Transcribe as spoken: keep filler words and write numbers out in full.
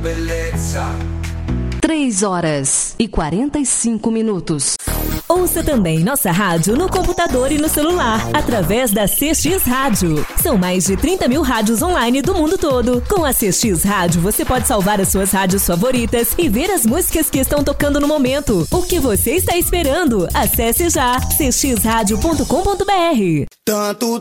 Beleza. três horas e quarenta e cinco minutos. Ouça também nossa rádio no computador e no celular, através da C X Rádio. São mais de trinta mil rádios online do mundo todo. Com a C X Rádio, você pode salvar as suas rádios favoritas e ver as músicas que estão tocando no momento. O que você está esperando? Acesse já c x rádio ponto com ponto b r. Tanto